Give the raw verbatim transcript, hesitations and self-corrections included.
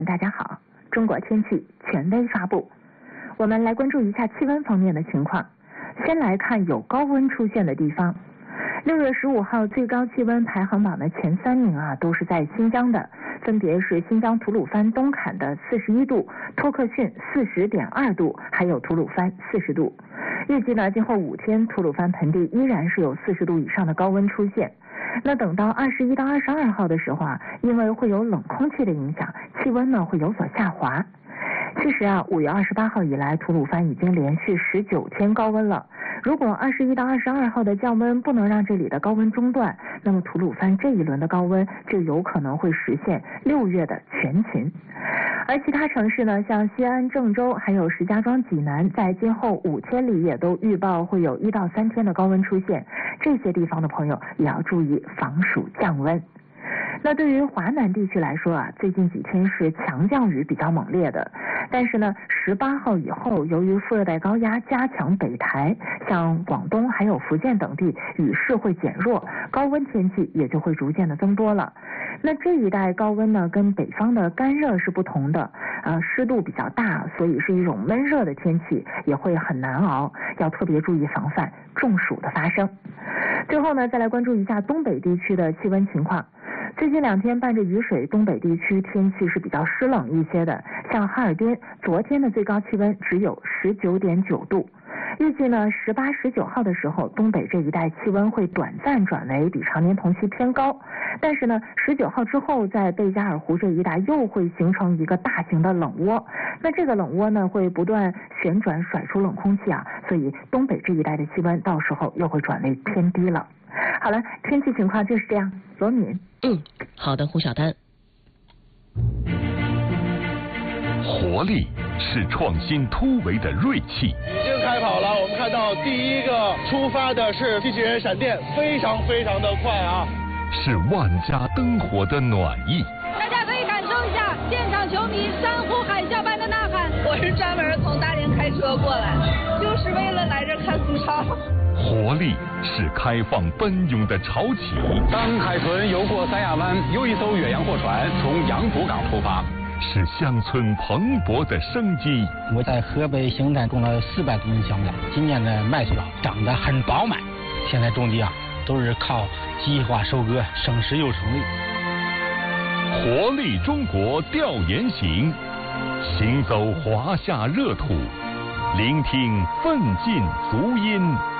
大家好，中国天气权威发布，我们来关注一下气温方面的情况。先来看有高温出现的地方。六月十五号最高气温排行榜的前三名啊，都是在新疆的，分别是新疆吐鲁番东坎的四十一度，托克逊四十点二度，还有吐鲁番四十度。预计呢，今后五天吐鲁番盆地依然是有四十度以上的高温出现。那等到二十一到二十二号的时候啊，因为会有冷空气的影响，气温呢会有所下滑。其实啊，五月二十八号以来，吐鲁番已经连续十九天高温了。如果二十一到二十二号的降温不能让这里的高温中断，那么吐鲁番这一轮的高温就有可能会实现六月的全勤。而其他城市呢，像西安、郑州还有石家庄、济南，在今后五天里也都预报会有一到三天的高温出现，这些地方的朋友也要注意防暑降温。那对于华南地区来说啊，最近几天是强降雨比较猛烈的，但是呢，十八号以后，由于副热带高压加强北抬，像广东还有福建等地雨势会减弱，高温天气也就会逐渐的增多了。那这一带高温呢，跟北方的干热是不同的，呃，湿度比较大，所以是一种闷热的天气，也会很难熬，要特别注意防范中暑的发生。最后呢，再来关注一下东北地区的气温情况。最近两天伴着雨水，东北地区天气是比较湿冷一些的，像哈尔滨昨天的最高气温只有十九点九度。预计呢，十八、十九号的时候，东北这一带气温会短暂转为比常年同期偏高，但是呢，十九号之后，在贝加尔湖这一带又会形成一个大型的冷窝，那这个冷窝呢会不断旋转甩出冷空气啊，所以东北这一带的气温到时候又会转为偏低了。好了，天气情况就是这样。罗敏， 嗯，好的，胡小丹。 活力是创新突围的锐气。 已经开跑了，我们看到第一个出发的是机器人闪电，非常非常的快啊！ 是万家灯火的暖意。 大家可以感受一下现场球迷山呼海啸般的呐喊。我是专门从大连开车过来，就是为了来这看苏超。 活力是开放奔涌的潮起。 当海豚游过三亚湾，又一艘远洋货船从杨浦港出发。 是乡村蓬勃的生机。 我在河北邢台种了四百多亩小麦，今年的麦穗长得很饱满。现在种地啊，都是靠机械化收割，省时又省力。 活力中国调研行，行走华夏热土，聆听奋进足音。